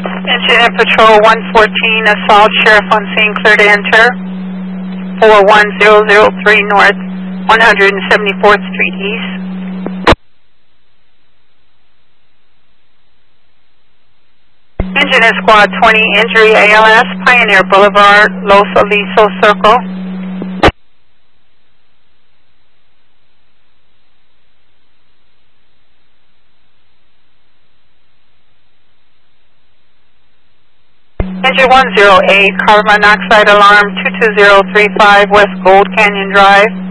Engine and Patrol 114, Assault Sheriff on St. Clair to enter. 41003 North, 174th Street East. Engine and Squad 20, Injury ALS, Pioneer Boulevard, Los Aliso Circle. Engine 108, carbon monoxide alarm 22035 West Gold Canyon Drive.